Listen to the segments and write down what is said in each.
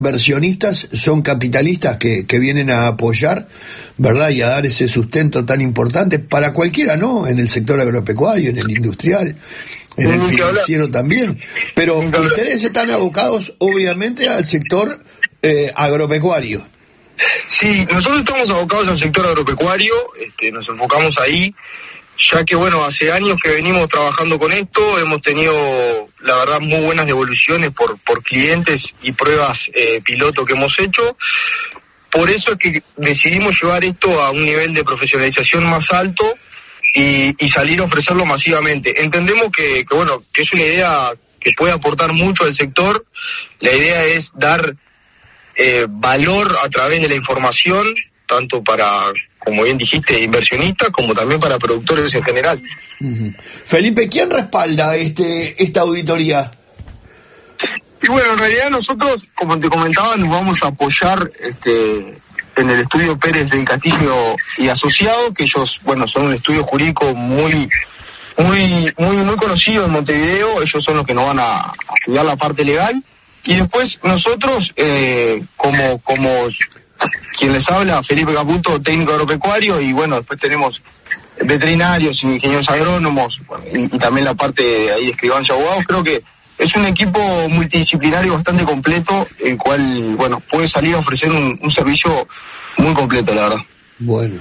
inversionistas, son capitalistas que vienen a apoyar, ¿verdad? Y a dar ese sustento tan importante para cualquiera, ¿no? En el sector agropecuario, en el industrial, en el financiero también. Pero ustedes están abocados, obviamente, al sector agropecuario. Sí, nosotros estamos abocados al sector agropecuario, nos enfocamos ahí, ya que bueno, hace años que venimos trabajando con esto, hemos tenido la verdad muy buenas devoluciones por clientes y pruebas piloto que hemos hecho. Por eso es que decidimos llevar esto a un nivel de profesionalización más alto y salir a ofrecerlo masivamente. Entendemos que bueno, que es una idea que puede aportar mucho al sector. La idea es dar valor a través de la información, tanto para, como bien dijiste, inversionistas, como también para productores en general. Uh-huh. Felipe, ¿quién respalda esta auditoría? Y bueno, en realidad nosotros, como te comentaba, nos vamos a apoyar en el estudio Pérez del Castillo y Asociados, que ellos, bueno, son un estudio jurídico muy conocido en Montevideo. Ellos son los que nos van a estudiar la parte legal. Y después nosotros, como quien les habla, Felipe Caputo, técnico agropecuario, y bueno, después tenemos veterinarios, ingenieros agrónomos, y también la parte de ahí de escribanos y abogados. Creo que es un equipo multidisciplinario bastante completo, el cual, bueno, puede salir a ofrecer un servicio muy completo, la verdad. Bueno,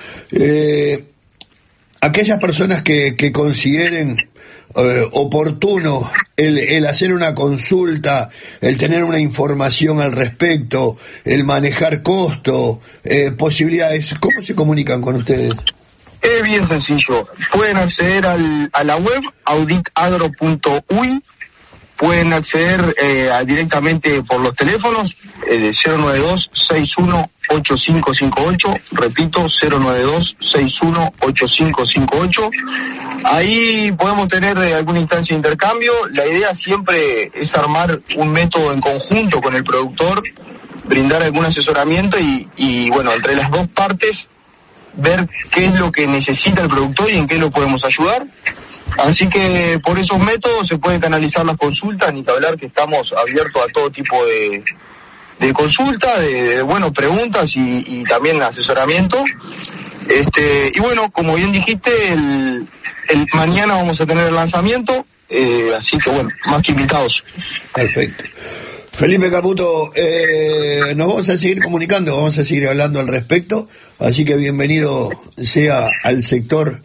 aquellas personas que consideren oportuno el hacer una consulta, el tener una información al respecto, el manejar costo, posibilidades, ¿cómo se comunican con ustedes? Es bien sencillo, pueden acceder a la web auditagro.uy, pueden acceder directamente por los teléfonos 092-618558, repito, 092-618558. Ahí podemos tener alguna instancia de intercambio. La idea siempre es armar un método en conjunto con el productor, brindar algún asesoramiento y bueno, entre las dos partes, ver qué es lo que necesita el productor y en qué lo podemos ayudar. Así que por esos métodos se pueden canalizar las consultas, ni que hablar que estamos abiertos a todo tipo de consulta, de preguntas y también asesoramiento. Y bueno, como bien dijiste, el mañana vamos a tener el lanzamiento, así que bueno, más que invitados. Perfecto. Felipe Caputo, nos vamos a seguir comunicando, vamos a seguir hablando al respecto, así que bienvenido sea al sector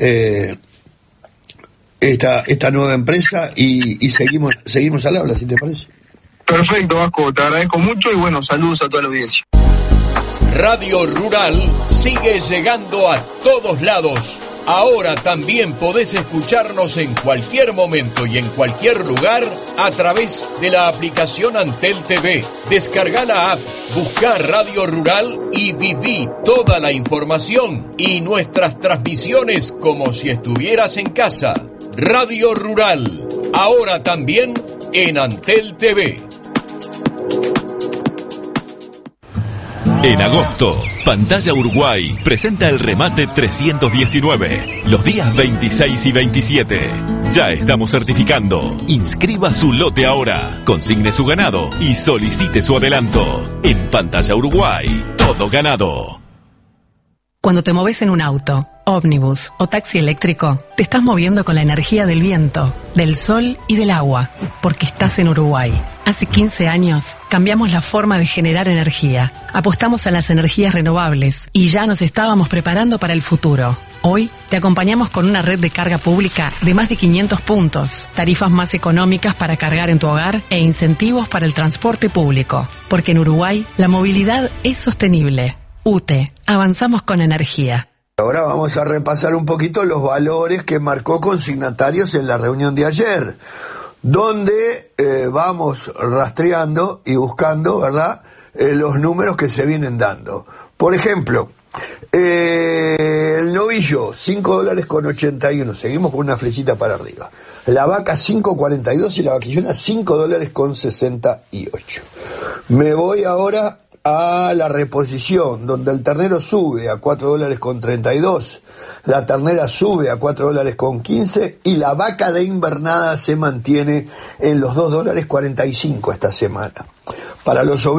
esta nueva empresa y seguimos al habla, si te parece. Perfecto, Vasco, te agradezco mucho y bueno, saludos a toda la audiencia. Radio Rural sigue llegando a todos lados. Ahora también podés escucharnos en cualquier momento y en cualquier lugar a través de la aplicación Antel TV. Descarga la app, buscá Radio Rural y viví toda la información y nuestras transmisiones como si estuvieras en casa. Radio Rural, ahora también en Antel TV. En agosto, Pantalla Uruguay presenta el remate 319, los días 26 y 27. Ya estamos certificando. Inscriba su lote ahora, consigne su ganado y solicite su adelanto. En Pantalla Uruguay, todo ganado. Cuando te moves en un auto, ómnibus o taxi eléctrico, te estás moviendo con la energía del viento, del sol y del agua, porque estás en Uruguay. Hace 15 años cambiamos la forma de generar energía, apostamos a las energías renovables y ya nos estábamos preparando para el futuro. Hoy te acompañamos con una red de carga pública de más de 500 puntos, tarifas más económicas para cargar en tu hogar e incentivos para el transporte público, porque en Uruguay la movilidad es sostenible. UTE, avanzamos con energía. Ahora vamos a repasar un poquito los valores que marcó consignatarios en la reunión de ayer, donde vamos rastreando y buscando, ¿verdad?, los números que se vienen dando. Por ejemplo, el novillo, $5.81, seguimos con una flechita para arriba. La vaca, 5.42 y la vaquillona, $5.68. Me voy ahora a la reposición, donde el ternero sube a $4.32, la ternera sube a $4.15 y la vaca de invernada se mantiene en los $2.45 esta semana. Para los